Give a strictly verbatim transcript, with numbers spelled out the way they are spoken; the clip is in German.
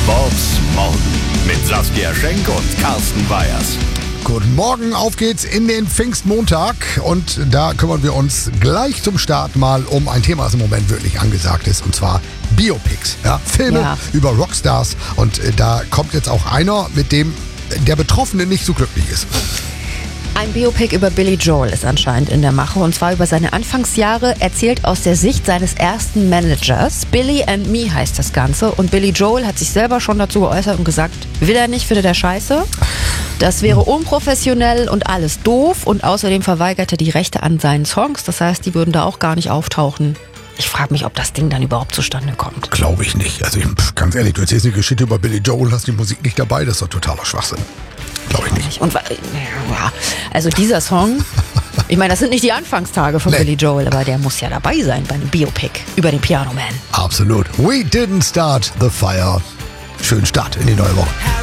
Sports morgen mit Saskia Schenk und Carsten Weyers. Guten Morgen, auf geht's in den Pfingstmontag und da kümmern wir uns gleich zum Start mal um ein Thema, das im Moment wirklich angesagt ist, und zwar Biopics, ja, Filme Ja. über Rockstars, und äh, da kommt jetzt auch einer, mit dem der Betroffene nicht so glücklich ist. Ein Biopic über Billy Joel ist anscheinend in der Mache, und zwar über seine Anfangsjahre, erzählt aus der Sicht seines ersten Managers. Billy and Me heißt das Ganze, und Billy Joel hat sich selber schon dazu geäußert und gesagt, will er nicht, findet er scheiße. Das wäre unprofessionell und alles doof, und außerdem verweigert er die Rechte an seinen Songs, das heißt, die würden da auch gar nicht auftauchen. Ich frage mich, ob das Ding dann überhaupt zustande kommt. Glaube ich nicht. Also ich, pff, ganz ehrlich, du erzählst eine Geschichte über Billy Joel, hast die Musik nicht dabei, das ist doch totaler Schwachsinn. Glaube ich nicht. Und wa- ja, also dieser Song, ich meine, das sind nicht die Anfangstage von Nee. Billy Joel, aber der muss ja dabei sein bei einem Biopic über den Piano Man. Absolut. We didn't start the fire. Schönen Start in die neue Woche.